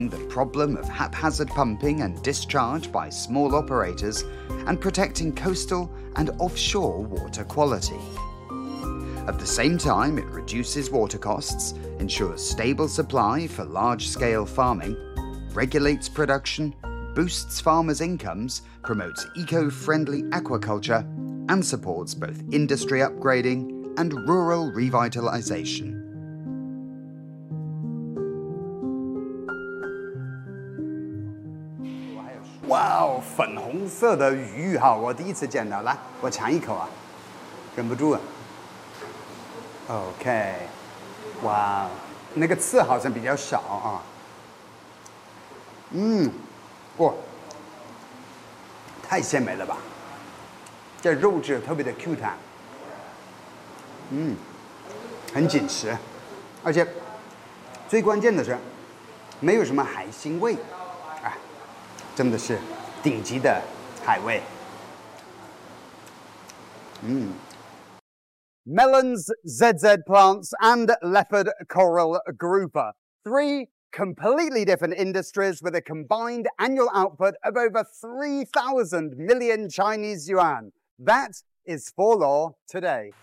the problem of haphazard pumping and discharge by small operators, and protecting coastal and offshore water quality. At the same time, it reduces water costs, ensures stable supply for large-scale farming, regulates production, boosts farmers' incomes, promotes eco-friendly aquaculture, and supports both industry upgrading and rural revitalization. 哇哦，粉红色的鱼哈，我第一次见到。来，我尝一口啊，忍不住了。OK， 哇，那个刺好像比较少啊。哇，太鲜美了吧！这肉质特别的 Q 弹，很紧实，而且最关键的是没有什么海腥味，哎，真的是顶级的海味。Melons, ZZ plants, and leopard coral grouper. 3 completely different industries with a combined annual output of over 3,000 million Chinese yuan. That is Forlaw today.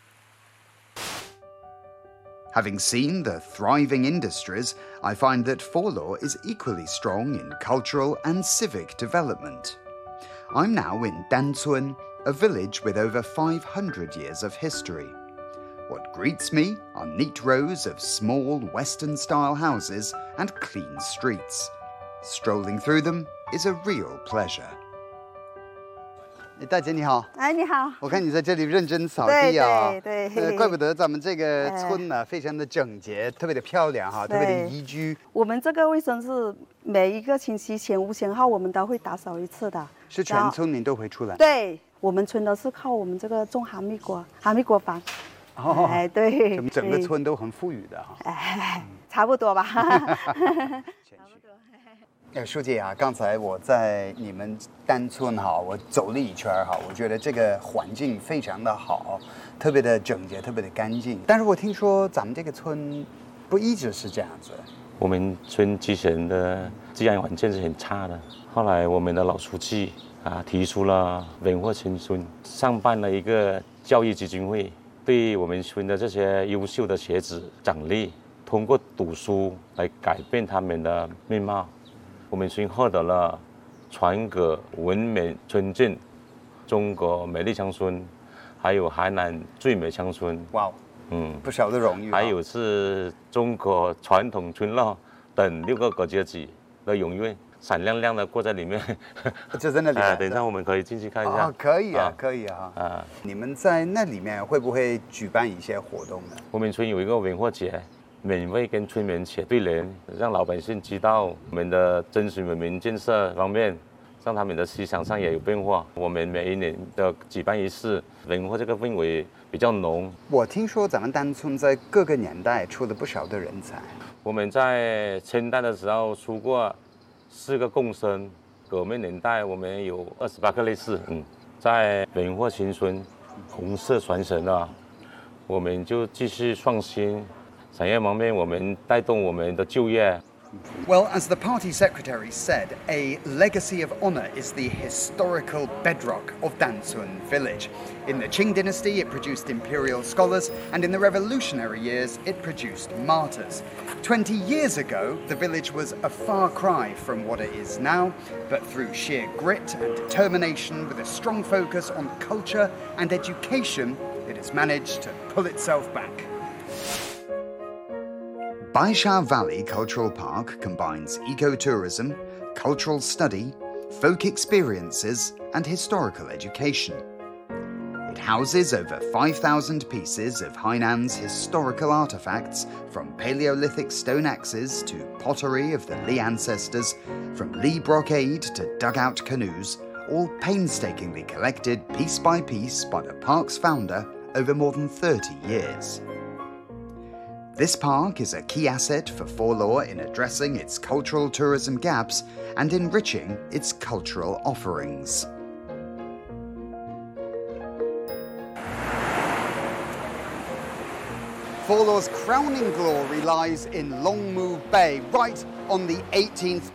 Having seen the thriving industries, I find that Forlaw is equally strong in cultural and civic development. I'm now in Dancun, a village with over 500 years of history. What greets me are neat rows of small Western-style houses and clean streets. Strolling through them is a real pleasure. 大姐你好， 哎，你好， 我看你在这里认真扫地啊， 对， 怪不得咱们这个村呢非常的整洁，特别的漂亮哈，特别的宜居。 我们这个卫生是每一个星期前5前号我们都会打扫一次的。 是全村民都会出来？ 对，我们村都是靠我们这个种哈密瓜房。 哦， 哎，对， 整个村都很富裕的哈。 哎，差不多吧。差不多。 书记啊，刚才我在你们单村哈，我走了一圈哈，我觉得这个环境非常的好，特别的整洁，特别的干净。但是我听说咱们这个村不一直是这样子。 我们村之前的治安环境是很差的，后来我们的老书记提出了文化青春，上办了一个教育基金会。对我们村的这些优秀的学子奖励，通过读书来改变他们的面貌。我们村获得了全国文美村镇、中国美丽乡村，还有海南最美乡村。哇，不少的荣誉。还有是中国传统村落等6个国家级的荣誉。闪亮亮的挂在里面， 这真的厉害。 等一下我们可以进去看一下。 可以啊，可以啊。你们在那里面会不会举办一些活动呢？ 我们村有一个文化节，免费跟村民写对联，让老百姓知道我们的遵循文明建设方面，让他们的思想上也有变化。我们每一年的举办一次，文化这个氛围比较浓。 我听说咱们单村在各个年代出了不少的人才。 我们在清代的时候出过4个贡生，革命年代我们有28个烈士。在文化青春、红色传承啊，我们就继续创新。产业方面，我们带动我们的就业。 Well, as the party secretary said, a legacy of honor is the historical bedrock of Dancun village. In the Qing dynasty, it produced imperial scholars, and in the revolutionary years, it produced martyrs. 20 years ago, the village was a far cry from what it is now, but through sheer grit and determination, with a strong focus on culture and education, it has managed to pull itself back. Baisha Valley Cultural Park combines ecotourism, cultural study, folk experiences, and historical education. It houses over 5,000 pieces of Hainan's historical artifacts, from Paleolithic stone axes to pottery of the Li ancestors, from Li brocade to dugout canoes, all painstakingly collected piece by piece by the park's founder over more than 30 years. This park is a key asset for Forlaw in addressing its cultural tourism gaps and enriching its cultural offerings. Forlaw's crowning glory lies in Longmu Bay, right on the 18th